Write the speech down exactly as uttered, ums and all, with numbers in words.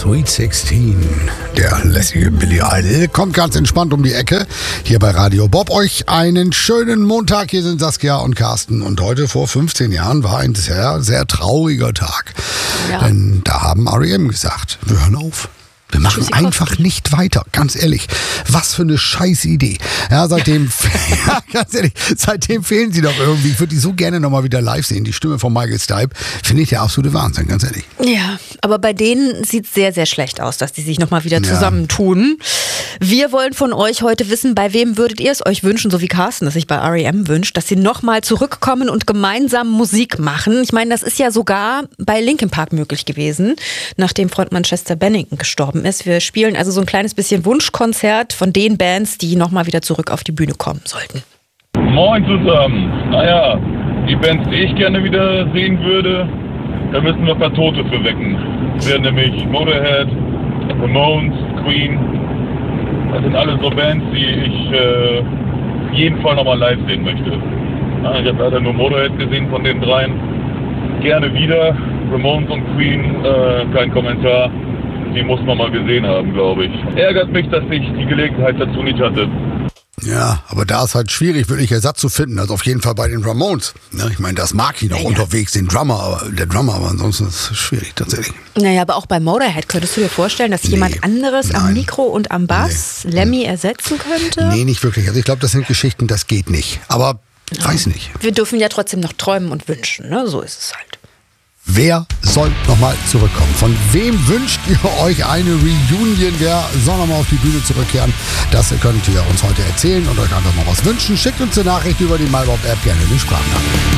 Sweet sechzehn, der lässige Billy Idol, kommt ganz entspannt um die Ecke. Hier bei Radio Bob. Euch einen schönen Montag. Hier sind Saskia und Carsten. Und heute vor fünfzehn Jahren war ein sehr, sehr trauriger Tag. Ja. Denn da haben R E M gesagt, wir hören auf. Wir machen einfach nicht weiter, ganz ehrlich. Was für eine scheiß Idee. Ja, seitdem, ja, ganz ehrlich, seitdem fehlen sie doch irgendwie. Ich würde die so gerne nochmal wieder live sehen. Die Stimme von Michael Stipe finde ich der absolute Wahnsinn, ganz ehrlich. Ja, aber bei denen sieht es sehr, sehr schlecht aus, dass die sich nochmal wieder Ja. zusammentun. Wir wollen von euch heute wissen, bei wem würdet ihr es euch wünschen, so wie Carsten es sich bei R E M wünscht, dass sie nochmal zurückkommen und gemeinsam Musik machen. Ich meine, das ist ja sogar bei Linkin Park möglich gewesen, nachdem Frontmann Chester Bennington gestorben ist. Wir spielen also so ein kleines bisschen Wunschkonzert von den Bands, die nochmal wieder zurück auf die Bühne kommen sollten. Moin zusammen. Naja, die Bands, die ich gerne wieder sehen würde, da müssen wir ein paar Tote für wecken. Das wären nämlich Motorhead, Ramones, Queen. Das sind alles so Bands, die ich äh, auf jeden Fall nochmal live sehen möchte. Ja, ich habe leider nur Motorhead gesehen von den dreien. Gerne wieder. Ramones und Queen, äh, kein Kommentar. Die muss man mal gesehen haben, glaube ich. Ärgert mich, dass ich die Gelegenheit dazu nicht hatte. Ja, aber da ist halt schwierig, wirklich Ersatz zu finden. Also auf jeden Fall bei den Ramones. Ja, ich meine, das mag ich noch Ja, ja. unterwegs, den Drummer, aber der Drummer, aber ansonsten ist es schwierig tatsächlich. Naja, aber auch bei Motorhead könntest du dir vorstellen, dass Nee, jemand anderes am nein. Mikro und am Bass Lemmy ersetzen könnte? Nee, nicht wirklich. Also ich glaube, das sind Geschichten, das geht nicht. Aber weiß nicht. Wir dürfen ja trotzdem noch träumen und wünschen, ne? So ist es halt. Wer soll nochmal zurückkommen? Von wem wünscht ihr euch eine Reunion? Wer soll nochmal auf die Bühne zurückkehren? Das könnt ihr uns heute erzählen und euch einfach mal was wünschen. Schickt uns eine Nachricht über die MyBob-App, gerne die Sprachnachricht.